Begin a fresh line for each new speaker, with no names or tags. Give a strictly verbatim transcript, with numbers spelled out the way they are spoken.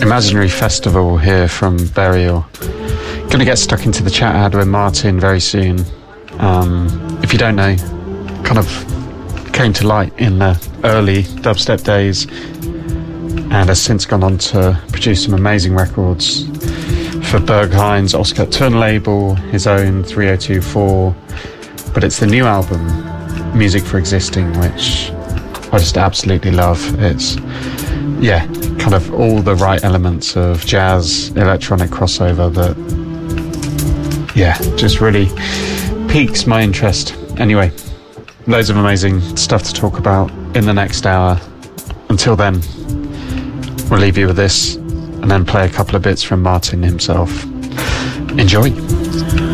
Imaginary Festival here from Burial. Gonna get stuck into the chat I had with Martin very soon. Um, if you don't know, kind of came to light in the early dubstep days and has since gone on to produce some amazing records for Berg Heinz, Oscar Tun label, his own three oh two four. But it's the new album, Music for Existing, which I just absolutely love. It's, yeah, kind of all the right elements of jazz, electronic crossover that, yeah, just really piques my interest. Anyway, loads of amazing stuff to talk about in the next hour. Until then, we'll leave you with this and then play a couple of bits from Martin himself. Enjoy.